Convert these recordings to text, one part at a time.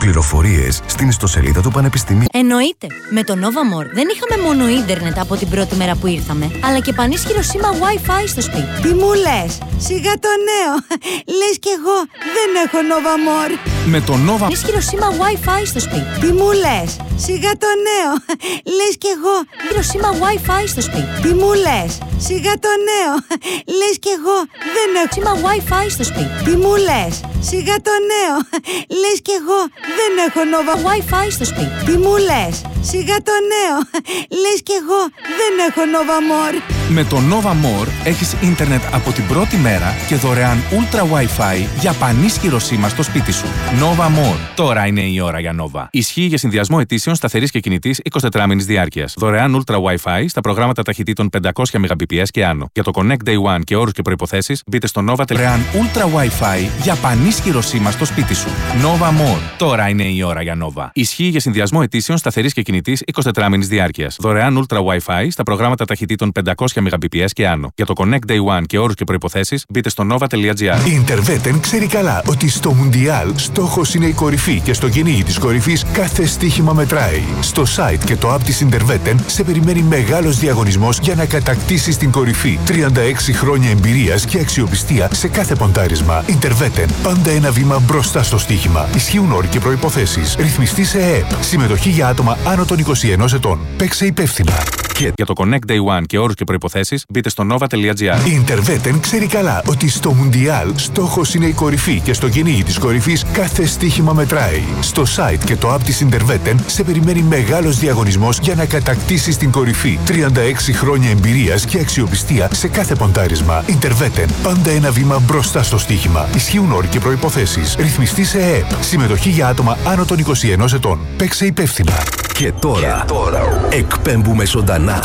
Πληροφορίες στην ιστοσελίδα του Πανεπιστημίου. Εννοείται. Με το Nova More δεν είχαμε μόνο ίντερνετ από την πρώτη μέρα που ήρθαμε, αλλά και πανίσχυρο σήμα Wi-Fi στο σπίτι. Τι μου λες? Σιγά το νέο. Λες κι εγώ δεν έχω Nova More. Με το Nova Πανίσχυρο σήμα Wi-Fi στο σπίτι. Τι μου λες? Σιγά το νέο. Λες κι εγώ. Πανίσχυρο σήμα Wi-Fi στο σπίτι. Τι μου λες? Σιγά το νέο. Λες κι εγώ δεν έχω σήμα Wi-Fi στο σπίτι. Τι μου λες? Σιγά το νέο. Λες κι εγώ δεν έχω Nova Wi-Fi στο σπίτι. Τι μου λες? Σιγά το νέο. Λες κι εγώ δεν έχω Nova More. Με το Nova More έχεις ίντερνετ από την πρώτη μέρα και δωρεάν Ultra Wi-Fi για πανίσχυρο σήμα στο σπίτι σου. Nova More. Τώρα είναι η ώρα για Nova. Ισχύει για συνδυασμό αιτήσεων σταθερής και κινητής 24 μήνης διάρκειας. Δωρεάν Ultra Wi-Fi στα προγράμματα ταχυτήτων 500 Mbps και άνω. Για το Connect Day One και όρους και προϋποθέσεις μπείτε στο Nova. Δωρεάν Ultra Wi-Fi για πανίσχυρο σήμα στο σπίτι σου. Nova More. Τώρα είναι η ώρα για Nova. Ισχύει για συνδυασμό αιτήσεων σταθερής και κινητής 24 μήνης διάρκειας. Δωρεάν Ultra Wi-Fi στα προγράμματα ταχυτήτων 500 Mbps και άνω. Για το Connect Day One και όρους και προϋποθέσεις μπείτε στο nova.gr. Η Interveten ξέρει καλά ότι στο Μουντιάλ στόχος είναι η κορυφή και στο κυνήγι της κορυφής κάθε στοίχημα μετράει. Στο site και το app της Interveten σε περιμένει μεγάλος διαγωνισμός για να κατακτήσεις την κορυφή. 36 χρόνια εμπειρίας και αξιοπιστία σε κάθε ποντάρισμα. Interveten. Πάντα ένα βήμα μπροστά στο στοίχημα. Ισχύουν όροι και προϋποθέσεις. Ρυθμιστή σε ΕΕΠ. Συμμετοχή για άτομα άνω των 21 ετών. Παίξε υπεύθυνα. Και για το Connect Day One και όρους και προϋποθέσεις μπείτε στο nova.gr. Η Interveten ξέρει καλά ότι στο Μουντιάλ στόχος είναι η κορυφή και στο κυνήγι της κορυφής κάθε στοίχημα μετράει. Στο site και το app της Interveten σε περιμένει μεγάλος διαγωνισμός για να κατακτήσεις την κορυφή. 36 χρόνια εμπειρίας και αξιοπιστία σε κάθε ποντάρισμα. Interveten. Πάντα ένα βήμα μπροστά στο στοίχημα. Ισχύουν όροι και προϋποθέσεις. Ρυθμιστή σε ΕΕΠ. Συμμετοχή για άτομα άνω των 21 ετών. Παίξε υπεύθυνα. Και τώρα εκπέμπουμε ζωντανά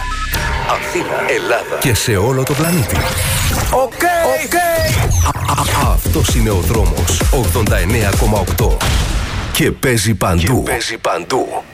Αθήνα, Ελλάδα και σε όλο το πλανήτη. Οκ. Αυτός είναι ο δρόμος 89,8 και παίζει παντού.